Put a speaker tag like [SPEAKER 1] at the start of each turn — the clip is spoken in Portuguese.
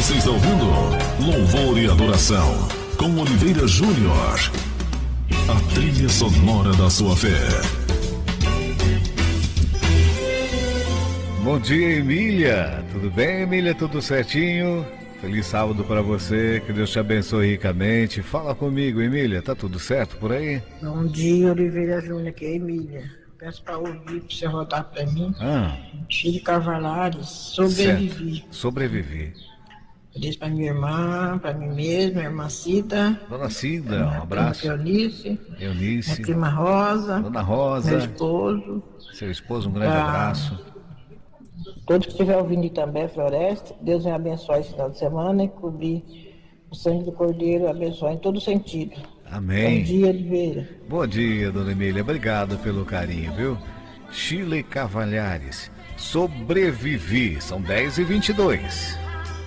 [SPEAKER 1] Você está ouvindo Louvor e Adoração com Oliveira Júnior. A trilha sonora da sua fé.
[SPEAKER 2] Bom dia, Emília. Tudo bem, Emília? Tudo certinho? Feliz sábado para você. Que Deus te abençoe ricamente. Fala comigo, Emília. Tá tudo certo por aí?
[SPEAKER 3] Bom dia, Oliveira Júnior, aqui é a Emília. Peço para ouvir, para você rodar para mim. Chile Cavalares, Sobrevivi.
[SPEAKER 2] Certo. Sobrevivi.
[SPEAKER 3] Eu disse para minha irmã, para mim mesma, minha irmã Cida.
[SPEAKER 2] Dona Cida, um abraço.
[SPEAKER 3] Eunice.
[SPEAKER 2] Eunice.
[SPEAKER 3] Minha prima Rosa.
[SPEAKER 2] Dona Rosa.
[SPEAKER 3] Meu esposo.
[SPEAKER 2] Seu esposo, um grande abraço.
[SPEAKER 3] Todos que estiverem ouvindo de Itambé, Floresta, Deus me abençoe esse final de semana e cobrir o sangue do Cordeiro, abençoar em todo sentido.
[SPEAKER 2] Amém.
[SPEAKER 3] Bom dia, Oliveira.
[SPEAKER 2] Bom dia, Dona Emília. Obrigado pelo carinho, viu? Chile Cavalares, Sobrevivi. São 10h22.